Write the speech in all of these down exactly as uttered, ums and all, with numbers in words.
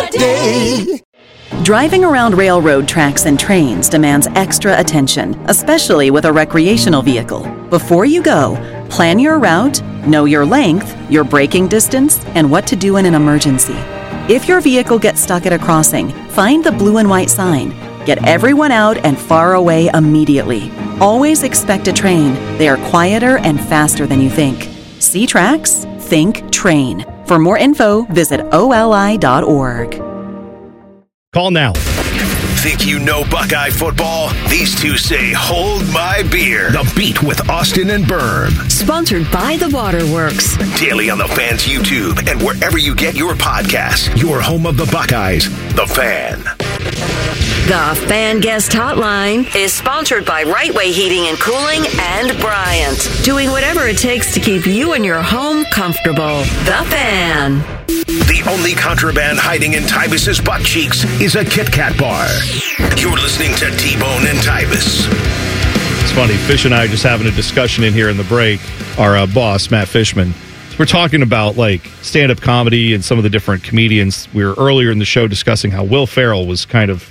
day. Driving around railroad tracks and trains demands extra attention, especially with a recreational vehicle. Before you go, plan your route, know your length, your braking distance, and what to do in an emergency. If your vehicle gets stuck at a crossing, find the blue and white sign. Get everyone out and far away immediately. Always expect a train. They are quieter and faster than you think. See tracks? Think train. For more info, visit O L I dot org. Call now. Think you know Buckeye football? These two say, hold my beer. The Beat with Austin and Berm. Sponsored by The Waterworks. Daily on the Fan's YouTube and wherever you get your podcasts. Your home of the Buckeyes, The Fan. The Fan Guest Hotline is sponsored by Right Way Heating and Cooling and Bryant. Doing whatever it takes to keep you and your home comfortable. The Fan. The only contraband hiding in Tybus's butt cheeks is a Kit Kat bar. You're listening to T-Bone and Tybus. It's funny, Fish and I are just having a discussion in here in the break. Our uh, boss, Matt Fishman, we're talking about like stand-up comedy and some of the different comedians. We were earlier in the show discussing how Will Ferrell was kind of,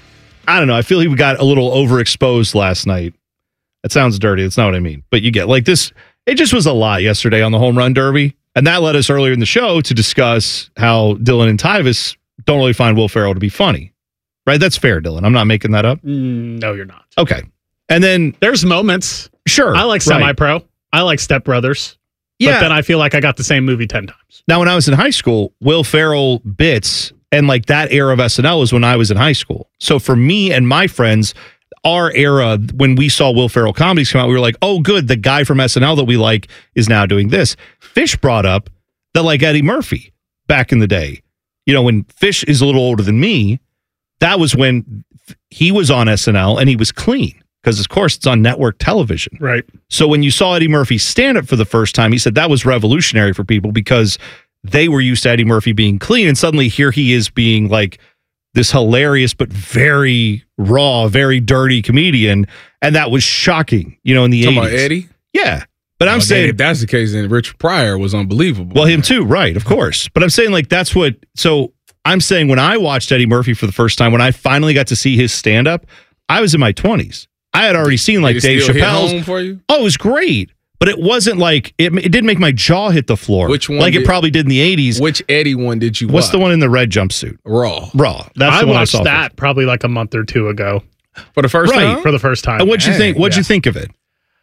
I don't know, I feel he got a little overexposed last night. That sounds dirty. That's not what I mean. But you get like this, it just was a lot yesterday on the Home Run Derby. And that led us earlier in the show to discuss how Dylan and Tybus don't really find Will Ferrell to be funny. Right? That's fair, Dylan. I'm not making that up. Mm, no, you're not. Okay. And then there's moments. Sure. I like Semi-Pro. Right. I like Step Brothers. Yeah. But then I feel like I got the same movie ten times. Now, when I was in high school, Will Ferrell bits and like that era of S N L was when I was in high school. So for me and my friends, our era, when we saw Will Ferrell comedies come out, we were like, oh, good, the guy from S N L that we like is now doing this. Fish brought up that like Eddie Murphy back in the day. You know, when Fish is a little older than me, that was when he was on S N L and he was clean because, of course, it's on network television. Right. So when you saw Eddie Murphy stand up for the first time, he said that was revolutionary for people because they were used to Eddie Murphy being clean. And suddenly here he is being like this hilarious but very raw, very dirty comedian. And that was shocking, you know, in the Talking eighties. about Eddie? Yeah. But I'm oh, saying if that's the case, then Richard Pryor was unbelievable. Well, him too, right? Of course. But I'm saying like that's what. So I'm saying when I watched Eddie Murphy for the first time, when I finally got to see his stand up, I was in my twenties. I had already seen like Did Dave it still hit Chappelle's. home for you? Oh, it was great, but it wasn't like it. It didn't make my jaw hit the floor. Which one? Like did, it probably did in the eighties. Which Eddie one did you? What's watch? the one in the red jumpsuit? Raw. Raw. That's I the one watched I saw that first. probably like a month or two ago. For the first Right. time? For the first time. And what'd you Dang, think? What'd yeah. you think of it?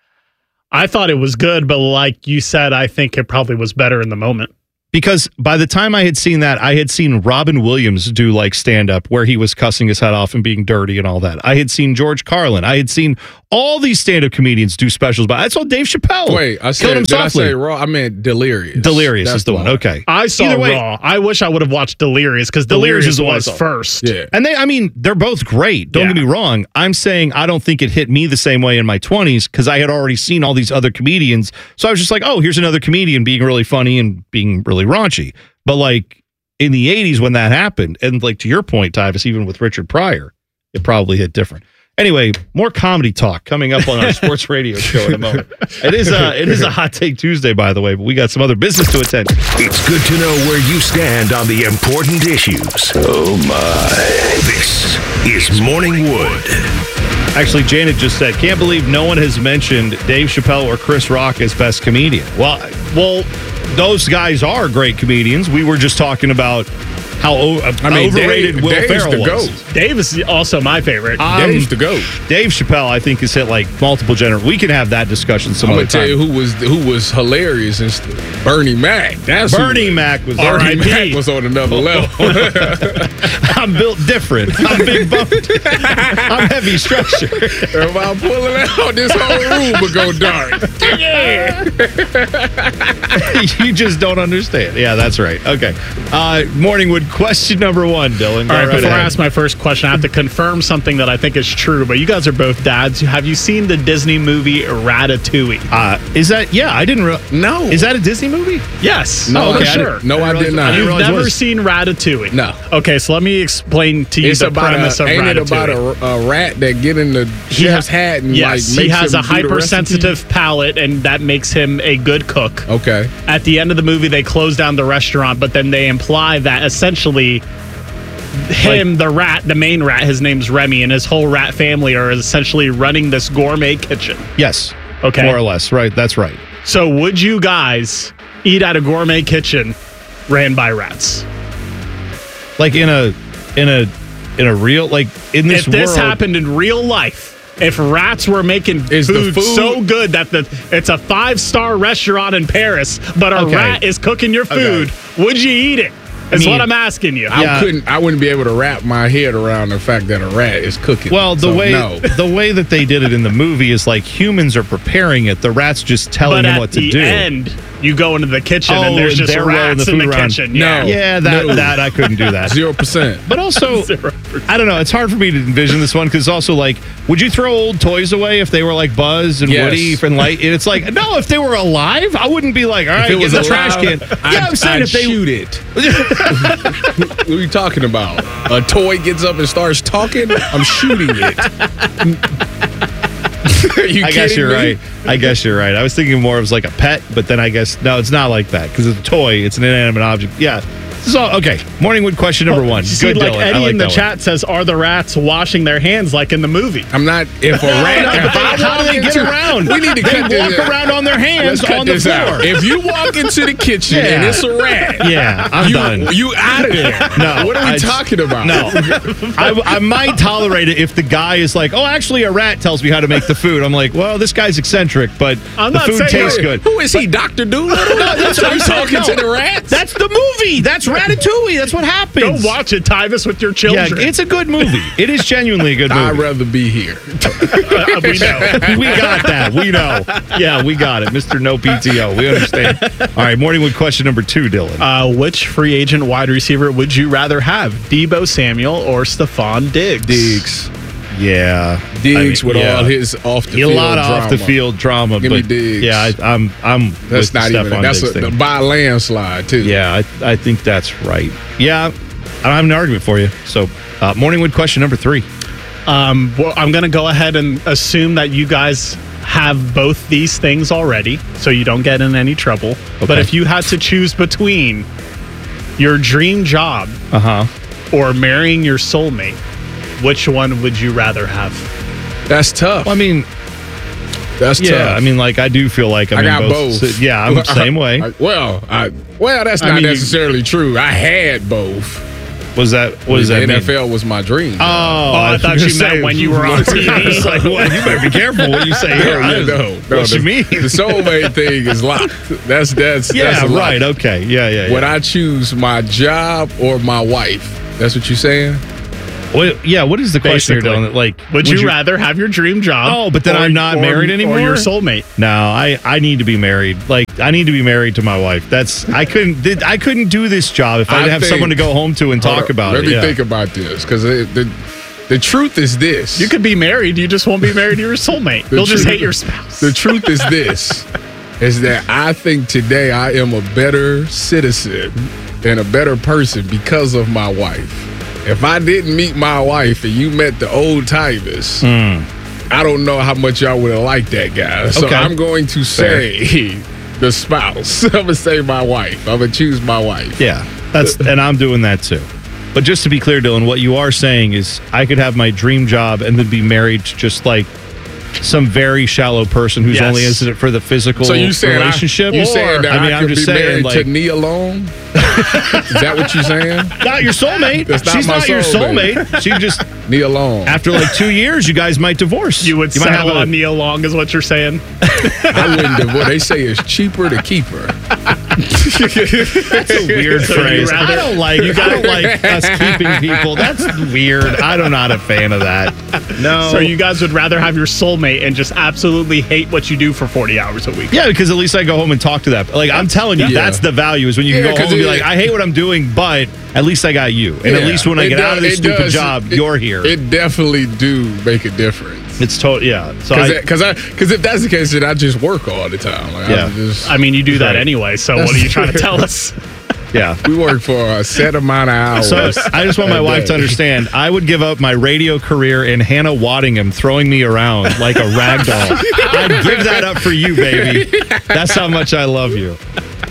I thought it was good, but like you said, I think it probably was better in the moment. Because by the time I had seen that, I had seen Robin Williams do like stand up where he was cussing his head off and being dirty and all that. I had seen George Carlin. I had seen all these stand up comedians do specials, but I saw Dave Chappelle. Wait, I Killed said, him did I softly. say Raw? I meant Delirious. Delirious That's is the one. Okay. I saw Either way- Raw. I wish I would have watched Delirious because Delirious Delirious, is the one I was saw. first. Yeah. And they, I mean, they're both great. Don't Yeah. get me wrong. I'm saying I don't think it hit me the same way in my twenties because I had already seen all these other comedians. So I was just like, oh, here's another comedian being really funny and being really raunchy. But like in the eighties when that happened, and like to your point, Tyvis, even with Richard Pryor, it probably hit different. Anyway, more comedy talk coming up on our sports radio show in a moment. It is a, it is a Hot Take Tuesday, by the way, but we got some other business to attend. It's good to know where you stand on the important issues. Oh my. This is Morning Wood. Actually, Janet just said, can't believe no one has mentioned Dave Chappelle or Chris Rock as best comedian. Well, well, those guys are great comedians. We were just talking about how o- I mean, overrated Dave, Will Dave's Ferrell the was. GOAT. Dave is also my favorite. Dave's the GOAT. Dave Chappelle, I think, has hit like multiple generations. We can have that discussion some I'm other gonna tell time. you who was who was hilarious and st- Bernie Mac. That's Bernie who, Mac was Bernie R I P Mac was on another level. I'm built different. I'm big boned. I'm heavy structure. If I'm pulling out, this whole room would go dark. You just don't understand. Yeah, that's right. Okay. Uh, Morningwood, question number one, Dylan. Go All right, right before ahead. I ask my first question, I have to confirm something that I think is true, but you guys are both dads. Have you seen the Disney movie Ratatouille? Uh, is that, yeah, I didn't realize. No. Is that a Disney movie? Yes. No, oh, okay, for I sure. didn't- No, I I did didn't not. realize- You've realize it never was. seen Ratatouille? No. Okay, so let me explain to you It's the about premise a, of ain't Ratatouille. it about a, a rat that get in the He chef's ha- hat and yes, like he makes has him a do the hypersensitive palate, and that makes him a good cook. recipe? Okay. At the end of the movie, they close down the restaurant, but then they imply that essentially him, the rat, the main rat, his name's Remy, and his whole rat family are essentially running this gourmet kitchen. Yes. Okay. More or less. Right. That's right. So would you guys eat at a gourmet kitchen ran by rats? Like in a in a in a real like in this If this world, happened in real life, if rats were making Is the food, food- so good that the it's a five-star restaurant in Paris, but a Okay. rat is cooking your food, would you eat it? Is mean, what I'm asking you. I Yeah. couldn't. I wouldn't be able to wrap my head around the fact that a rat is cooking. Well, the So, way no. the way that they did it in the movie is like humans are preparing it. The rats just telling But them at what to the do. end, you go into the kitchen Oh, and there's and just they're rolling rats the in the food around. kitchen. No. Yeah. Yeah, that No. that I couldn't do that. Zero percent. But also, Zero percent. I don't know. It's hard for me to envision this one because it's also like, would you throw old toys away if they were like Buzz and Yes. Woody and Light? And it's like, no, if they were alive, I wouldn't be like, all right, If it get was the alive, trash can. I'd, yeah, I'm saying I'd if they shoot it. What are you talking about? A toy gets up and starts talking? I'm shooting it. Are you I guess kidding you're me? right. I guess you're right. I was thinking more of as like a pet, but then I guess no, it's not like that because it's a toy. It's an inanimate object. Yeah. So okay, Morningwood question number one. You see, Good, like Dylan. Eddie I like in the that one. chat says, "Are the rats washing their hands like in the movie?" I'm not. If a rat. No, if but I they- how do walk they get into- around? We need to They cut this walk out. around on their hands Let's cut on the this floor. out. If you walk into the kitchen Yeah. and it's a rat, Yeah, I'm you, done. You out of there. No, What are we I- talking about? No, I, I might tolerate it if the guy is like, "Oh, actually, a rat tells me how to make the food." I'm like, "Well, this guy's eccentric, but I'm the not food saying- tastes Wait, good." Who is he, Doctor Doolittle? No, that's what I'm you saying. talking No. to the rats? That's the movie. That's Ratatouille. That's what happens. Go watch it, Tyvis, with your Yeah, children. it's a good movie. It is genuinely a good I'd movie. rather be here. Uh, we know. we got that. We know. Yeah, we got it. Mister No P T O. We understand. All right, Morningwood question number two, Dylan. Uh, which free agent wide receiver would you rather have, Deebo Samuel or Stephon Diggs? Diggs. yeah. Diggs I mean, with yeah. all his off the a field lot of drama. off the field drama. Give me but Diggs. Yeah, I, I'm I'm That's with not the even. Stephon That's Diggs a, thing. by a landslide too. Yeah, I, I think that's right. Yeah, I don't have an argument for you. So, uh, Morningwood question number three. Um, well, I'm going to go ahead and assume that you guys have both these things already, so you don't get in any trouble. Okay. But if you had to choose between your dream job Uh huh. or marrying your soulmate, which one would you rather have? That's tough. Well, I mean, That's yeah. tough. I mean, like I do feel like I'm I in got both. both. Yeah, I'm the same way. I- well, I, well, that's I not mean, you- necessarily true. I had both. Was that what does the that N F mean? L was my dream. Oh, I thought was you gonna meant when you were on T V. I was like, well, you better be careful what you say here. No, I no, was- no, no, what the, you mean? The soulmate thing is locked. That's that's Yeah, that's a lock. right. Okay. Yeah, yeah. When yeah. I choose my job or my wife, that's what you're saying. What, yeah. What is the question Basically. here, Dylan? Like, Would, you, rather have your dream job? Oh, but then or- I'm not or- married Or anymore? your soulmate? No, I, I need to be married. Like I need to be married to my wife. That's I couldn't did, I couldn't do this job if I, I didn't have think- someone to go home to and talk Hold on, about Let it. me yeah. think about this because the the truth is this. You could be married, you just won't be married to your soulmate. The You'll just truth- hate your spouse. The truth is this, is that I think today I am a better citizen and a better person because of my wife. If I didn't meet my wife and you met the old Tyvis, I don't know how much y'all would have liked that guy. So Okay. I'm going to say the spouse. I'm going to say my wife. I'm going to choose my wife. Yeah, that's and I'm doing that too. But just to be clear, Dylan, what you are saying is I could have my dream job and then be married to just like some very shallow person who's Yes. only interested for the physical So you saying relationship. I, you saying that I mean, I I'm could just be saying, married like, to Nia Long? Is that what you're saying? not your soulmate. That's not She's my not your soulmate. soulmate. She just Nia Long. after like two years, you guys might divorce. You would might have settle a- on Neil Long, is what you're saying? I wouldn't divorce. They say it's cheaper to keep her. That's a weird So you phrase. I rather- don't like. I don't like us keeping people. That's weird. I'm not a fan of that. No. So you guys would rather have your soulmate and just absolutely hate what you do for forty hours a week? Yeah, because at least I go home and talk to that. Like I'm telling you, Yeah. that's the value is when you Yeah, can go 'cause home and be it- like, I hate what I'm doing, but at least I got you, and at Yeah. least when I It get out of does- this it stupid does- job, it- you're here. It definitely do make a difference. it's total. Yeah. So I, Because I, because if that's the case, then I just work all the time. Like, Yeah. I just, I mean, you do that Right. anyway, so what are you trying to tell us? yeah. we work for a set amount of hours. So I just want my a wife to day. understand. I would give up my radio career and Hannah Waddingham throwing me around like a rag doll. I'd give that up for you, baby. That's how much I love you.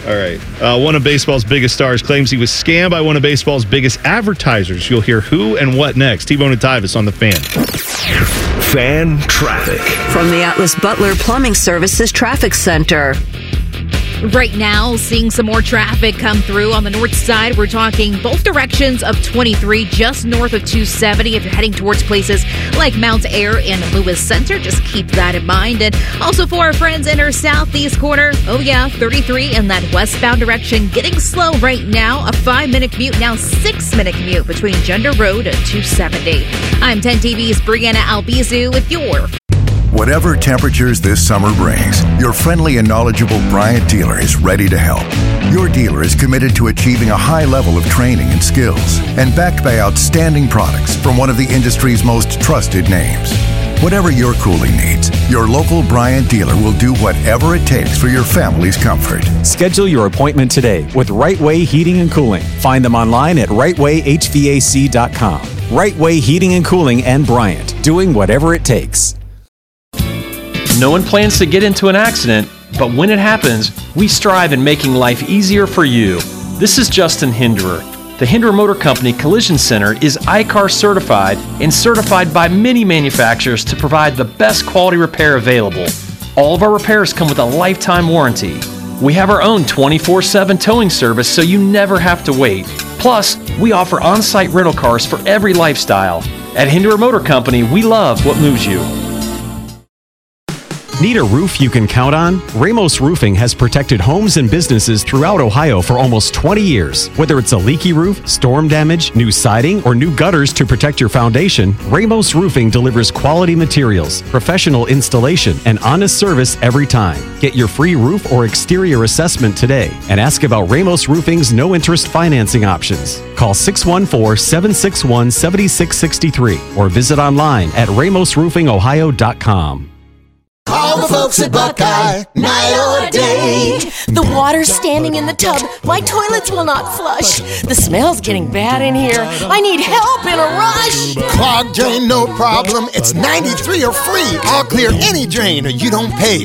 All right. Uh, one of baseball's biggest stars claims he was scammed by one of baseball's biggest advertisers. You'll hear who and what next. T-Bone and Tyvis on the Fan. Fan traffic. From the Atlas Butler Plumbing Services Traffic Center. Right now, seeing some more traffic come through on the north side. We're talking both directions of twenty-three, just north of two seventy. If you're heading towards places like Mount Air and Lewis Center, just keep that in mind. And also for our friends in our southeast corner, oh yeah, thirty-three in that westbound direction, getting slow right now. A five-minute commute, now six-minute commute between Gender Road and two seventy. I'm ten T V's Brianna Albizu with your Whatever temperatures this summer brings, your friendly and knowledgeable Bryant dealer is ready to help. Your dealer is committed to achieving a high level of training and skills and backed by outstanding products from one of the industry's most trusted names. Whatever your cooling needs, your local Bryant dealer will do whatever it takes for your family's comfort. Schedule your appointment today with Right Way Heating and Cooling. Find them online at right way h v a c dot com. Right Way Heating and Cooling and Bryant, doing whatever it takes. No one plans to get into an accident, but when it happens, we strive in making life easier for you. This is Justin Hinderer. The Hinderer Motor Company Collision Center is I C A R certified and certified by many manufacturers to provide the best quality repair available. All of our repairs come with a lifetime warranty. We have our own twenty-four seven towing service so you never have to wait. Plus, we offer on-site rental cars for every lifestyle. At Hinderer Motor Company, we love what moves you. Need a roof you can count on? Ramos Roofing has protected homes and businesses throughout Ohio for almost twenty years. Whether it's a leaky roof, storm damage, new siding, or new gutters to protect your foundation, Ramos Roofing delivers quality materials, professional installation, and honest service every time. Get your free roof or exterior assessment today and ask about Ramos Roofing's no-interest financing options. Call six one four, seven six one, seven six six three or visit online at ramos roofing ohio dot com. All the folks at Buckeye, night or day. The water's standing in the tub. My toilets will not flush. The smell's getting bad in here. I need help in a rush. Clogged drain, no problem. It's ninety-three or free. I'll clear any drain or you don't pay.